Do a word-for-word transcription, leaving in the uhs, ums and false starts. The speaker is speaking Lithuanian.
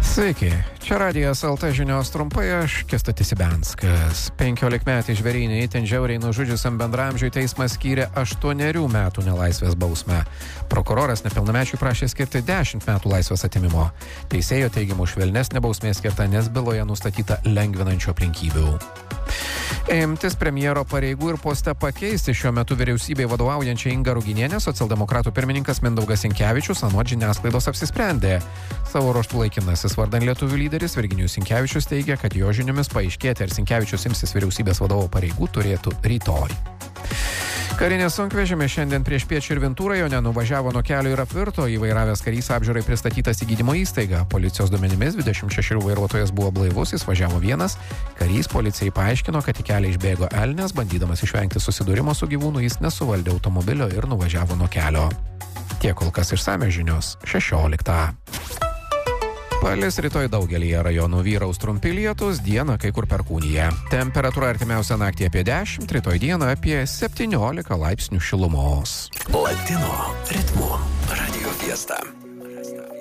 Sveiki, čia Radijas L T žinios trumpai, aš Kęstutis Ibianskas. Penkiolikmetį žvėrynį itin žiauriai nužudžiusiam bendramžiui teismas skyrė aštuonerių metų nelaisvės bausmę. Prokuroras nepilnamečiui prašė skirti dešimt metų laisvės atimimo. Teisėjo teigimu švelnesnė bausmė skirta, nes byloje nustatyta lengvinančių aplinkybių. Imtis premjero pareigų ir poste pakeisti šiuo metu vyriausybei vadovaujančią Ingą Ruginienę socialdemokratų pirmininkas Mindaugas Sinkevičius anot žiniasklaidos apsisprendė. Savo ruožtu laikinasis vardan lietuvių lyderis Virginijus Sinkevičius teigia, kad jo žiniomis paaiškėti, ar Sinkevičius imsis vyriausybės vadovo pareigų turėtų rytoj. Karinė sunkvežimė šiandien prieš Piečio ir Vintų rajone nuvažiavo nuo kelio ir apvirto, įvairavęs karys apžiūrai pristatytas į gydymo įstaigą. Policijos duomenimis dvidešimt šešerių vairuotojas buvo blaivus, jis važiavo vienas. Karys policijai paaiškino, kad į kelią išbėgo elnias, bandydamas išvengti susidūrimo su gyvūnu, jis nesuvaldė automobilio ir nuvažiavo nuo kelio. Tiek kol kas išsamios žinios šešioliktą. Palis rytoj daugelyje rajonų, vyraus trumpi lietūs, dieną kai kur perkūnija. Temperatūra artimiausią naktį apie dešimt, rytoj dieną apie septyniolika laipsnių šilumos. Latino ritmu Radio Fiesta.